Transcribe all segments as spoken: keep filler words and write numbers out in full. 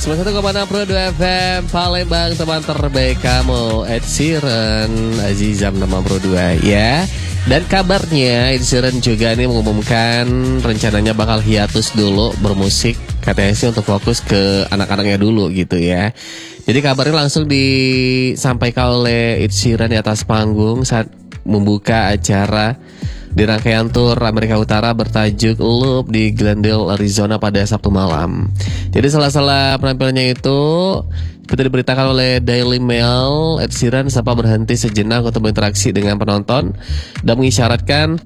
sembilan puluh satu koma enam Pro dua F M Palembang, teman terbaik kamu. Ed Sheeran, Azizam nama Pro dua ya. Dan kabarnya Ed Sheeran juga nih mengumumkan rencananya bakal hiatus dulu bermusik, katanya sih untuk fokus ke anak-anaknya dulu gitu ya. Jadi kabarnya langsung disampaikan oleh Ed Sheeran di atas panggung saat membuka acara di rangkaian tur Amerika Utara bertajuk Loop di Glendale, Arizona pada Sabtu malam. Jadi salah-salah penampilannya itu seperti diberitakan oleh Daily Mail, Ed Sheeran sempat berhenti sejenak untuk berinteraksi dengan penonton dan mengisyaratkan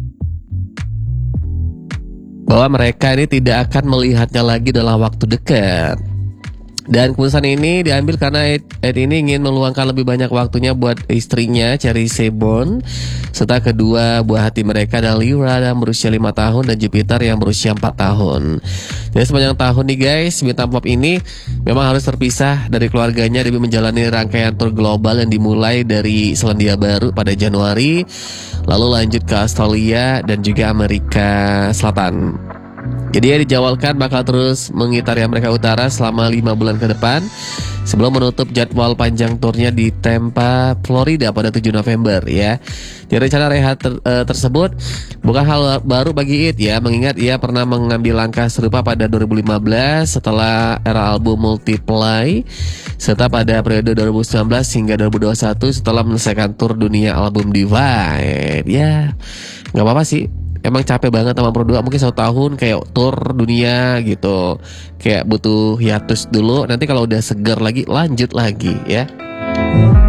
bahwa mereka ini tidak akan melihatnya lagi dalam waktu dekat. Dan keputusan ini diambil karena Ed, Ed ini ingin meluangkan lebih banyak waktunya buat istrinya Cherry Sebon, serta kedua buah hati mereka ada Lyra yang berusia lima tahun dan Jupiter yang berusia empat tahun. Jadi sepanjang tahun nih guys, bintang pop ini memang harus terpisah dari keluarganya demi menjalani rangkaian tur global yang dimulai dari Selandia Baru pada Januari, lalu lanjut ke Australia dan juga Amerika Selatan. Jadi ya dijadwalkan bakal terus mengitari Amerika Utara selama lima bulan ke depan sebelum menutup jadwal panjang turnya di Tampa, Florida pada tujuh November ya. Di rencana rehat ter, uh, tersebut bukan hal baru bagi Ed ya, mengingat ia pernah mengambil langkah serupa pada dua ribu lima belas setelah era album Multiply, serta pada periode dua ribu sembilan belas hingga dua ribu dua puluh satu setelah menyelesaikan tur dunia album Divide. Ya, nggak apa-apa sih. Emang capek banget sama Pro dua, mungkin satu tahun kayak tour dunia gitu, kayak butuh hiatus dulu. Nanti kalau udah segar lagi lanjut lagi ya.